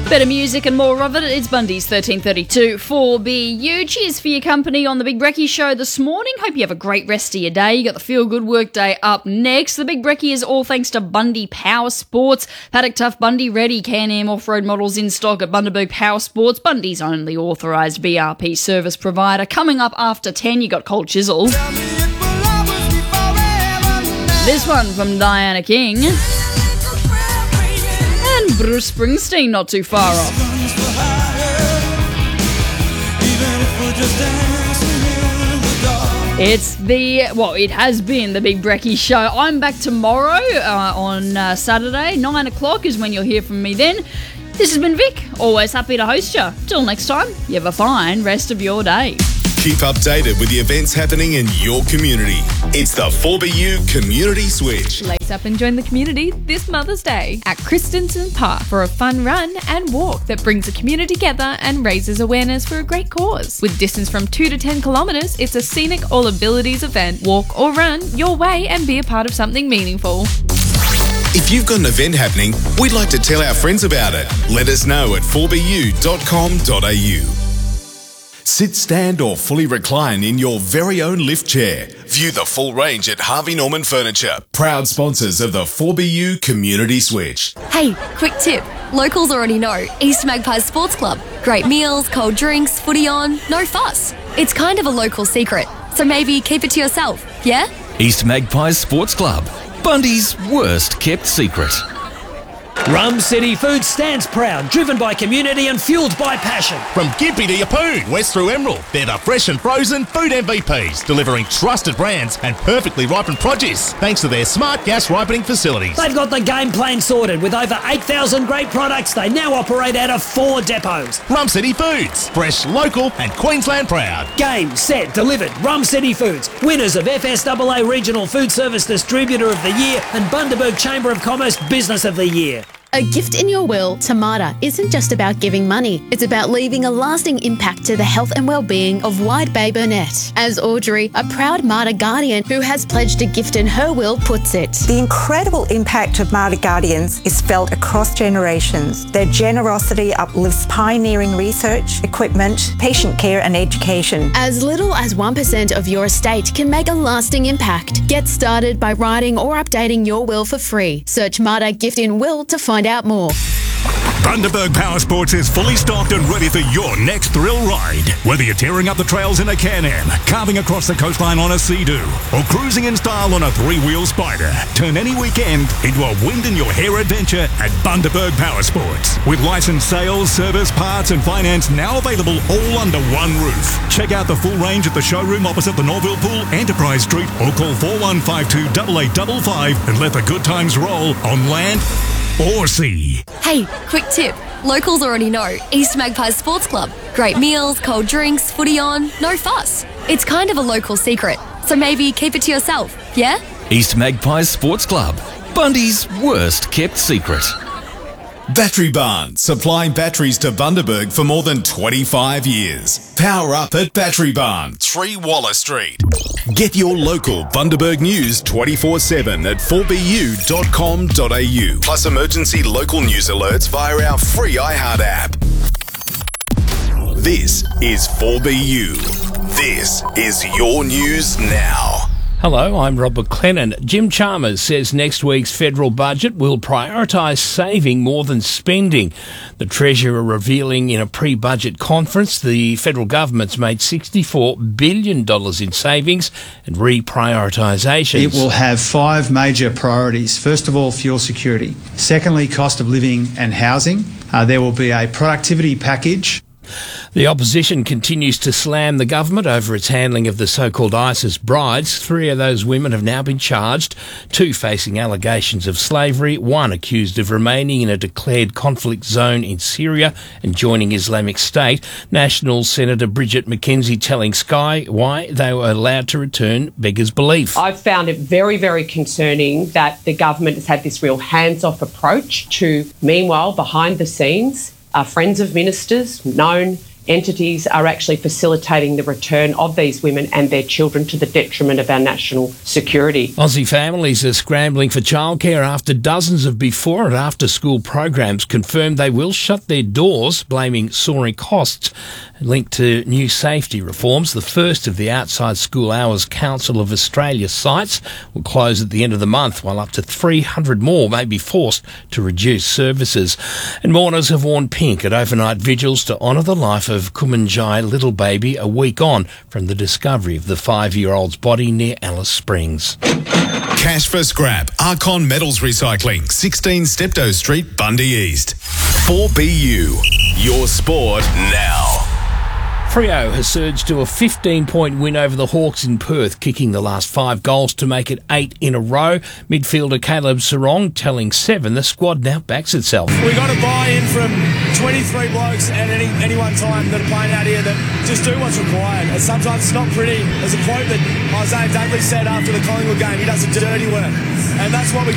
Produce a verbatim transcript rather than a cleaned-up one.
Better music and more of it. It's Bundy's thirteen thirty-two four B U. Cheers for your company on the Big Brekkie Show this morning. Hope you have a great rest of your day. You got the Feel Good Work Day up next. The Big Brekkie is all thanks to Bundy Power Sports. Paddock Tough Bundy ready. Can-Am off-road models in stock at Bundaberg Power Sports. Bundy's only authorised B R P service provider. Coming up after ten, you got Cold Chisel. This one from Diana King. And Bruce Springsteen not too far off. It's the, well, it has been the Big Brekkie Show. I'm back tomorrow uh, on uh, Saturday. nine o'clock is when you'll hear from me then. This has been Vic. Always happy to host you. Till next time, you have a fine rest of your day. Keep updated with the events happening in your community. It's the four B U Community Switch. Lace up and join the community this Mother's Day at Christensen Park for a fun run and walk that brings the community together and raises awareness for a great cause. With distance from two to ten kilometres, it's a scenic all abilities event. Walk or run your way and be a part of something meaningful. If you've got an event happening, we'd like to tell our friends about it. Let us know at four b u dot com dot a u. Sit, stand or fully recline in your very own lift chair. View the full range at Harvey Norman Furniture, proud sponsors of the four B U Community Switch. Hey, quick tip. Locals already know East Magpies Sports Club. Great meals, cold drinks, footy on, no fuss. It's kind of a local secret, so maybe keep it to yourself, yeah? East Magpies Sports Club, Bundy's worst kept secret. Rum City Food stands proud, driven by community and fuelled by passion. From Gympie to Yeppoon, west through Emerald, they're the fresh and frozen food M V Ps, delivering trusted brands and perfectly ripened produce, thanks to their smart gas ripening facilities. They've got the game plan sorted. With over eight thousand great products, they now operate out of four depots. Rum City Foods, fresh, local and Queensland proud. Game, set, delivered. Rum City Foods, winners of F S A A Regional Food Service Distributor of the Year and Bundaberg Chamber of Commerce Business of the Year. A gift in your will to Marta isn't just about giving money. It's about leaving a lasting impact to the health and well-being of Wide Bay Burnett. As Audrey, a proud Marta Guardian who has pledged a gift in her will, puts it. The incredible impact of Marta Guardians is felt across generations. Their generosity uplifts pioneering research, equipment, patient care and education. As little as one percent of your estate can make a lasting impact. Get started by writing or updating your will for free. Search Marta Gift in Will to find out more. Bundaberg Power Sports is fully stocked and ready for your next thrill ride. Whether you're tearing up the trails in a Can-Am, carving across the coastline on a Sea-Doo, or cruising in style on a three-wheel Spider, turn any weekend into a wind-in-your-hair adventure at Bundaberg Power Sports. With licensed sales, service, parts and finance now available all under one roof. Check out the full range at the showroom opposite the Norville Pool, Enterprise Street, or call four one five two, eight eight five five and let the good times roll on land or sea. Hey, quick tip. Locals already know East Magpies Sports Club. Great meals, cold drinks, footy on, no fuss. It's kind of a local secret, so maybe keep it to yourself, yeah? East Magpies Sports Club, Bundy's worst kept secret. Battery Barn, supplying batteries to Bundaberg for more than twenty-five years. Power up at Battery Barn, three Wallace Street. Get your local Bundaberg news twenty-four seven at four b u dot com dot a u. Plus emergency local news alerts via our free iHeart app. This is four B U. This is your news now. Hello, I'm Rob McLennan. Jim Chalmers says next week's federal budget will prioritise saving more than spending. The Treasurer revealing in a pre-budget conference the federal government's made sixty-four billion dollars in savings and reprioritisations. It will have five major priorities. First of all, fuel security. Secondly, cost of living and housing. Uh, there will be a productivity package. The opposition continues to slam the government over its handling of the so-called ISIS brides. Three of those women have now been charged, two facing allegations of slavery, one accused of remaining in a declared conflict zone in Syria and joining Islamic State. National Senator Bridget McKenzie telling Sky why they were allowed to return beggars belief. I've found it very, very concerning that the government has had this real hands-off approach to, meanwhile, behind the scenes, are friends of ministers, known entities are actually facilitating the return of these women and their children to the detriment of our national security. Aussie families are scrambling for childcare after dozens of before and after school programs confirmed they will shut their doors, blaming soaring costs linked to new safety reforms. The first of the Outside School Hours Council of Australia sites will close at the end of the month, while up to three hundred more may be forced to reduce services. And mourners have worn pink at overnight vigils to honour the life of Kumanjai little baby a week on from the discovery of the five-year-old's body near Alice Springs. Cash for scrap. Archon Metals Recycling, sixteen Steptoe Street, Bundy East. four B U. Your sport now. Freo has surged to a fifteen-point win over the Hawks in Perth, kicking the last five goals to make it eight in a row. Midfielder Caleb Sarong telling Seven the squad now backs itself. We got a buy-in from twenty-three blokes at any, any one time that are playing out here that just do what's required. And sometimes it's not pretty. There's a quote that Isaiah Dudley said after the Collingwood game, he does a dirty work. And that's what we